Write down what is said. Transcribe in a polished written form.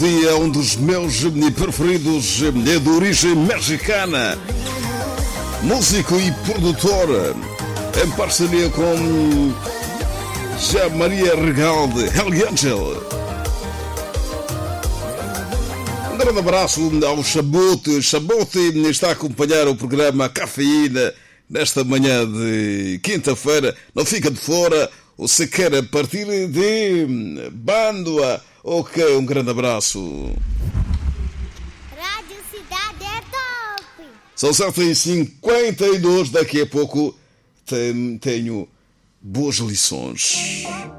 É um dos meus preferidos, é de origem mexicana, músico e produtor, em parceria com Já Maria Regalde, Hell Angel. Um grande abraço ao Chabote. Chabote está a acompanhar o programa Cafeína nesta manhã de quinta-feira. Não fica de fora, ou se quer a partir de Bandoa. Ok, um grande abraço. Rádio Cidade é top. São 7h52, daqui a pouco tenho boas lições.